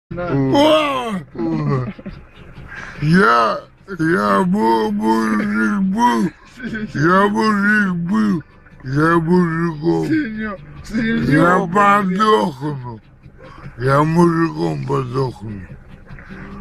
Да. Я мужик был, я мужиком, я подохну, я мужиком подохну.